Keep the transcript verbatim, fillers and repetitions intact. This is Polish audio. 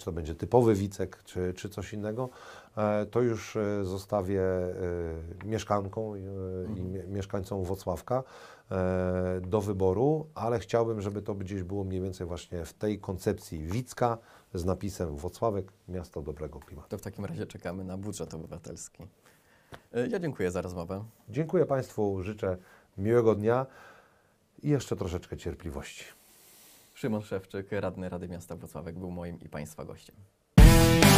czy to będzie typowy Wicek, czy, czy coś innego, to już zostawię mieszkankom i mieszkańcom Włocławka do wyboru, ale chciałbym, żeby to gdzieś było mniej więcej właśnie w tej koncepcji Wicka z napisem Włocławek, miasto dobrego klimatu. To w takim razie czekamy na budżet obywatelski. Ja dziękuję za rozmowę. Dziękuję Państwu, życzę miłego dnia i jeszcze troszeczkę cierpliwości. Szymon Szewczyk, radny Rady Miasta Włocławek, był moim i Państwa gościem.